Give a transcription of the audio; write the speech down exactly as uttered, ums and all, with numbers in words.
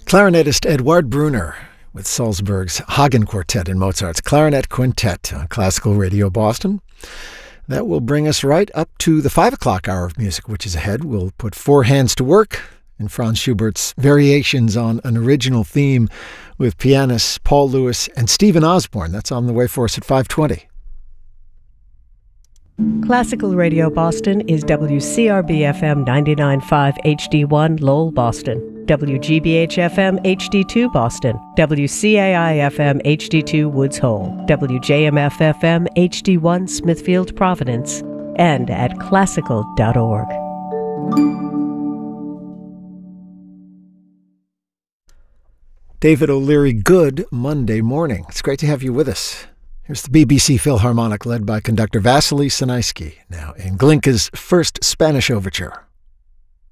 Clarinetist Eduard Brunner with Salzburg's Hagen Quartet and Mozart's Clarinet Quintet on Classical Radio Boston. That will bring us right up to the five o'clock hour of music, which is ahead. We'll put four hands to work in Franz Schubert's variations on an original theme with pianists Paul Lewis and Stephen Osborne. That's on the way for us at five twenty. Classical Radio Boston is W C R B F M ninety-nine point five H D one Lowell, Boston, W G B H F M H D two Boston, W C A I F M H D two Woods Hole, W J M F F M H D one Smithfield, Providence, and at classical dot org. David O'Leary, good Monday morning. It's great to have you with us. Here's the B B C Philharmonic led by conductor Vasily Sinaisky, now in Glinka's first Spanish overture.